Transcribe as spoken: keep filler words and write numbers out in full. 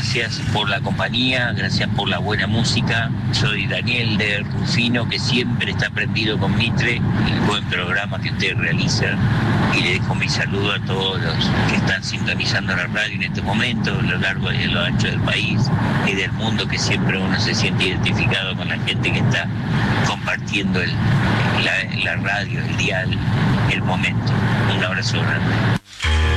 gracias por la compañía, gracias por la buena música. Soy Daniel de Rufino, que siempre está prendido con Mitre, el buen programa que usted realiza. Y le dejo mi saludo a todos los que están sintonizando la radio en este momento, a lo largo y a lo ancho del país y del mundo, que siempre uno se siente identificado con la gente que está compartiendo el, la, la radio, el dial, el momento. Un abrazo grande.